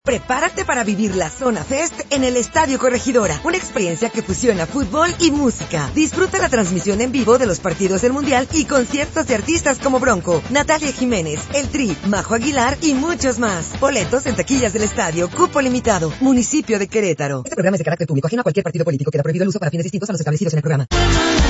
Prepárate para vivir la Zona Fest en el Estadio Corregidora, una experiencia que fusiona fútbol y música. Disfruta la transmisión en vivo de los partidos del Mundial y conciertos de artistas como Bronco, Natalia Jiménez, El Tri, Majo Aguilar y muchos más. Boletos en taquillas del estadio, cupo limitado, municipio de Querétaro. Este programa es de carácter público, ajeno a cualquier partido político. Queda prohibido el uso para fines distintos a los establecidos en el programa.